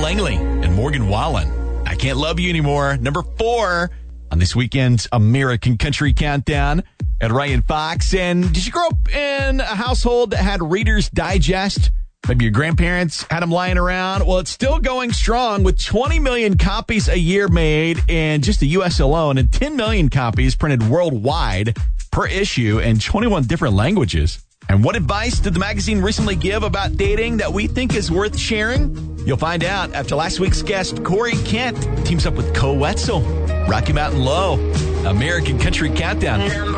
Langley and Morgan Wallen. I Can't Love You Anymore. Number 4 on this weekend's American Country Countdown at Ryan Fox. And did you grow up in a household that had Reader's Digest? Maybe your grandparents had them lying around. Well, it's still going strong with 20 million copies a year made in just the U.S. alone and 10 million copies printed worldwide per issue in 21 different languages. And what advice did the magazine recently give about dating that we think is worth sharing? You'll find out after last week's guest, Corey Kent, teams up with Co Wetzel. Rocky Mountain Low, American Country Countdown.